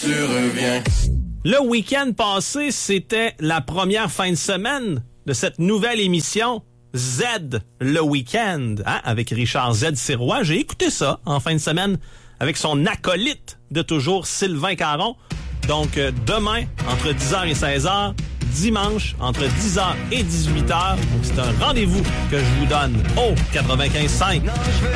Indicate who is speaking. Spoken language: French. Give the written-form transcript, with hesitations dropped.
Speaker 1: tu reviens.
Speaker 2: Le week-end passé, c'était la première fin de semaine de cette nouvelle émission Z le week-end, hein, avec Richard Z. Sirois. J'ai écouté ça en fin de semaine avec son acolyte de toujours, Sylvain Caron. Donc, demain, entre 10h et 16h, dimanche, entre 10h et 18h. Donc, c'est un rendez-vous que je vous donne au 95.5.
Speaker 1: Non, je veux